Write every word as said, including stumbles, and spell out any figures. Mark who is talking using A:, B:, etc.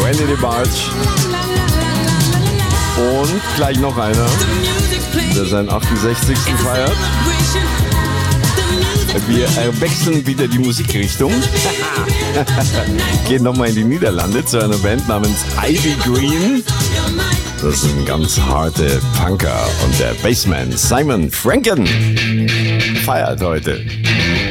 A: Randy March. Und gleich noch einer, der seinen achtundsechzigsten feiert. Wir äh, wechseln wieder die Musikrichtung. Gehen nochmal in die Niederlande zu einer Band namens Ivy Green. Das sind ganz harte Punker. Und der Bassman Simon Franken feiert heute.